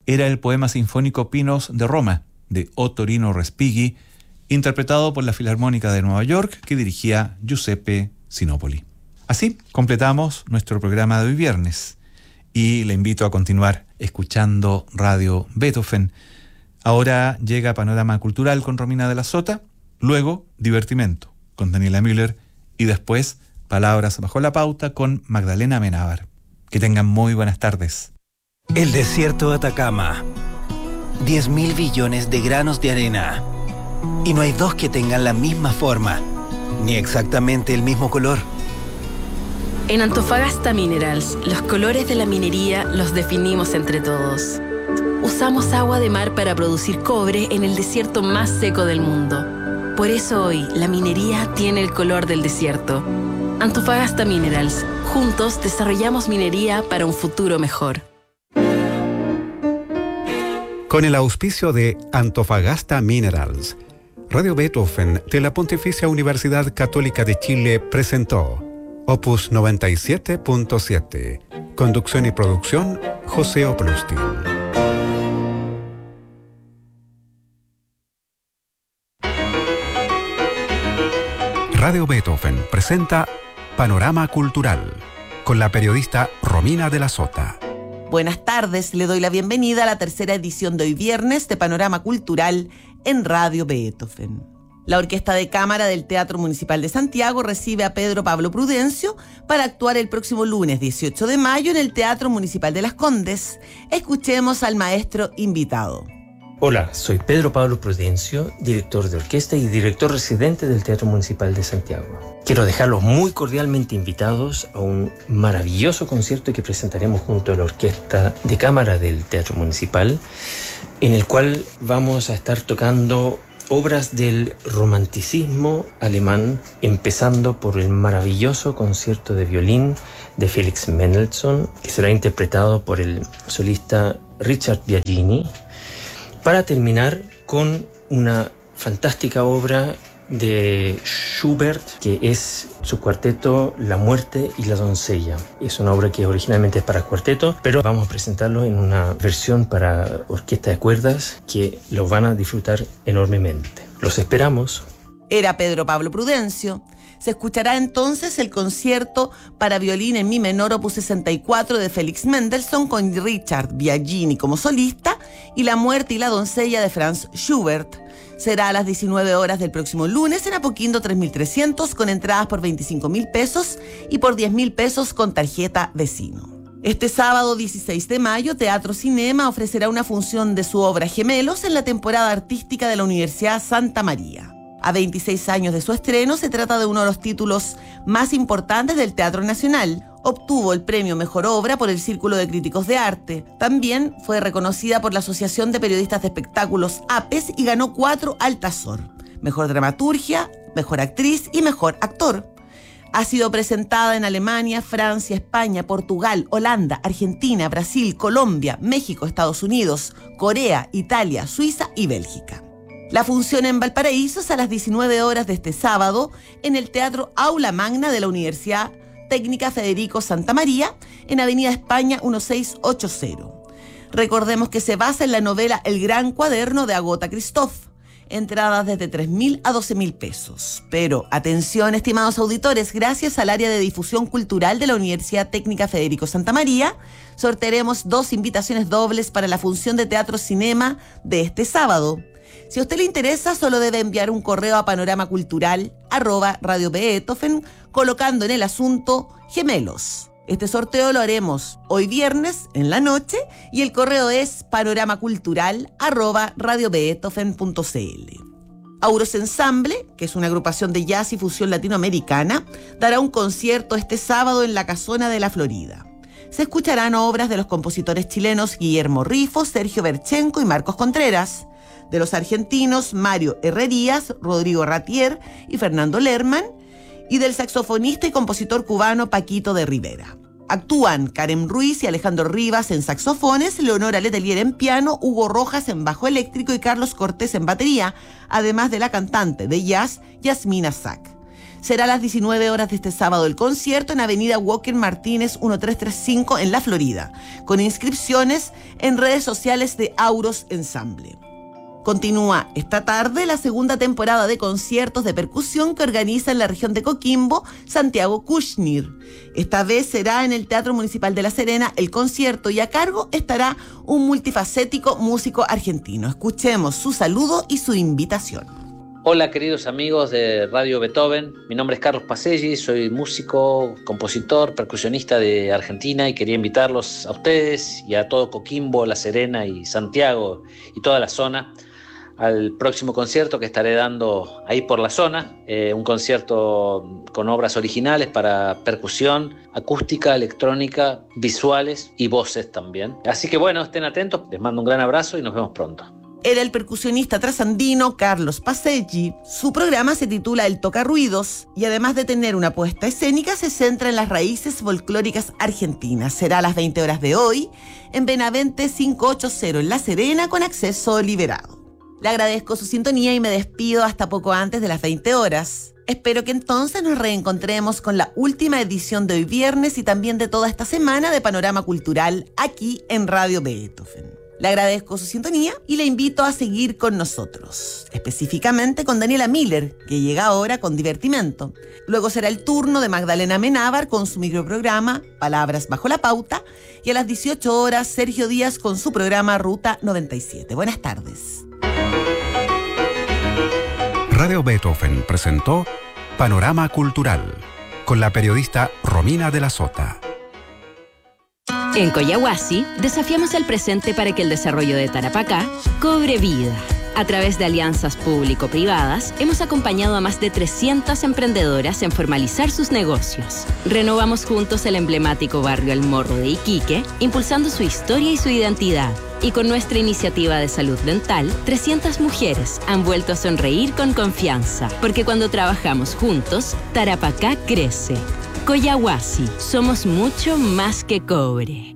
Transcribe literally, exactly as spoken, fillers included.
era el poema sinfónico Pinos de Roma, de Ottorino Respighi, interpretado por la Filarmónica de Nueva York, que dirigía Giuseppe Sinopoli. Así completamos nuestro programa de hoy viernes, y le invito a continuar escuchando Radio Beethoven. Ahora llega Panorama Cultural con Romina de la Sota, luego Divertimento con Daniela Müller y después Palabras bajo la pauta con Magdalena Amenábar. Que tengan muy buenas tardes. El desierto de Atacama. diez mil billones de granos de arena. Y no hay dos que tengan la misma forma, ni exactamente el mismo color. En Antofagasta Minerals, los colores de la minería los definimos entre todos. Usamos agua de mar para producir cobre en el desierto más seco del mundo. Por eso hoy, la minería tiene el color del desierto. Antofagasta Minerals. Juntos desarrollamos minería para un futuro mejor. Con el auspicio de Antofagasta Minerals, Radio Beethoven de la Pontificia Universidad Católica de Chile presentó Opus noventa y siete punto siete. Conducción y producción, José Oplustin. Radio Beethoven presenta Panorama Cultural con la periodista Romina de la Sota. Buenas tardes, le doy la bienvenida a la tercera edición de hoy viernes de Panorama Cultural en Radio Beethoven. La Orquesta de Cámara del Teatro Municipal de Santiago recibe a Pedro Pablo Prudencio para actuar el próximo lunes dieciocho de mayo en el Teatro Municipal de Las Condes. Escuchemos al maestro invitado. Hola, soy Pedro Pablo Prudencio, director de orquesta y director residente del Teatro Municipal de Santiago. Quiero dejarlos muy cordialmente invitados a un maravilloso concierto que presentaremos junto a la Orquesta de Cámara del Teatro Municipal, en el cual vamos a estar tocando obras del romanticismo alemán, empezando por el maravilloso concierto de violín de Felix Mendelssohn, que será interpretado por el solista Richard Biagini, para terminar con una fantástica obra de Schubert, que es su cuarteto La Muerte y la Doncella. Es una obra que originalmente es para cuarteto, pero vamos a presentarlo en una versión para orquesta de cuerdas que lo van a disfrutar enormemente. Los esperamos. Era Pedro Pablo Prudencio. Se escuchará entonces el concierto para violín en mi menor opus sesenta y cuatro de Felix Mendelssohn con Richard Biagini como solista y La Muerte y la Doncella de Franz Schubert. Será a las diecinueve horas del próximo lunes en Apoquindo tres mil trescientos con entradas por veinticinco mil pesos y por diez mil pesos con tarjeta vecino. Este sábado dieciséis de mayo, Teatro Cinema ofrecerá una función de su obra Gemelos en la temporada artística de la Universidad Santa María. A veintiséis años de su estreno, se trata de uno de los títulos más importantes del Teatro Nacional. Obtuvo el premio Mejor Obra por el Círculo de Críticos de Arte. También fue reconocida por la Asociación de Periodistas de Espectáculos APES y ganó cuatro Altazor: Mejor Dramaturgia, Mejor Actriz y Mejor Actor. Ha sido presentada en Alemania, Francia, España, Portugal, Holanda, Argentina, Brasil, Colombia, México, Estados Unidos, Corea, Italia, Suiza y Bélgica. La función en Valparaíso es a las diecinueve horas de este sábado en el Teatro Aula Magna de la Universidad Técnica Federico Santa María, en Avenida España dieciséis ochenta. Recordemos que se basa en la novela El Gran Cuaderno de Agota Christoph. Entradas desde tres mil a doce mil pesos. Pero, atención, estimados auditores, gracias al área de difusión cultural de la Universidad Técnica Federico Santa María, sortearemos dos invitaciones dobles para la función de Teatro Cinema de este sábado. Si a usted le interesa, solo debe enviar un correo a panoramacultural arroba Radio Beethoven colocando en el asunto Gemelos. Este sorteo lo haremos hoy viernes en la noche y el correo es panoramacultural arroba radio beethoven punto cl. Auros Ensamble, que es una agrupación de jazz y fusión latinoamericana, dará un concierto este sábado en la Casona de la Florida. Se escucharán obras de los compositores chilenos Guillermo Rifo, Sergio Berchenko y Marcos Contreras, de los argentinos Mario Herrerías, Rodrigo Ratier y Fernando Lerman, y del saxofonista y compositor cubano Paquito de Rivera. Actúan Karen Ruiz y Alejandro Rivas en saxofones, Leonora Letelier en piano, Hugo Rojas en bajo eléctrico y Carlos Cortés en batería, además de la cantante de jazz Yasmina Sack. Será a las diecinueve horas de este sábado el concierto en Avenida Walker Martínez mil trescientos treinta y cinco en La Florida, con inscripciones en redes sociales de Auros Ensamble. Continúa esta tarde la segunda temporada de conciertos de percusión que organiza en la región de Coquimbo Santiago Kushner. Esta vez será en el Teatro Municipal de La Serena el concierto y a cargo estará un multifacético músico argentino. Escuchemos su saludo y su invitación. Hola queridos amigos de Radio Beethoven, mi nombre es Carlos Paselli, soy músico, compositor, percusionista de Argentina y quería invitarlos a ustedes y a todo Coquimbo, La Serena y Santiago y toda la zona al próximo concierto que estaré dando ahí por la zona, eh, un concierto con obras originales para percusión, acústica, electrónica, visuales y voces también. Así que bueno, estén atentos, les mando un gran abrazo y nos vemos pronto. Era el percusionista trasandino Carlos Paselli. Su programa se titula El Tocarruidos y además de tener una puesta escénica se centra en las raíces folclóricas argentinas. Será a las veinte horas de hoy en Benavente quinientos ochenta en La Serena con acceso liberado. Le agradezco su sintonía y me despido hasta poco antes de las veinte horas. Espero que entonces nos reencontremos con la última edición de hoy viernes y también de toda esta semana de Panorama Cultural aquí en Radio Beethoven. Le agradezco su sintonía y le invito a seguir con nosotros, específicamente con Daniela Miller, que llega ahora con Divertimento. Luego será el turno de Magdalena Menábar con su microprograma Palabras Bajo la Pauta y a las dieciocho horas Sergio Díaz con su programa Ruta noventa y siete. Buenas tardes. Radio Beethoven presentó Panorama Cultural con la periodista Romina de la Sota. En Coyahuasi, desafiamos el presente para que el desarrollo de Tarapacá cobre vida. A través de alianzas público-privadas, hemos acompañado a más de trescientas emprendedoras en formalizar sus negocios. Renovamos juntos el emblemático barrio El Morro de Iquique, impulsando su historia y su identidad. Y con nuestra iniciativa de salud dental, trescientas mujeres han vuelto a sonreír con confianza. Porque cuando trabajamos juntos, Tarapacá crece. Coyahuasi, somos mucho más que cobre.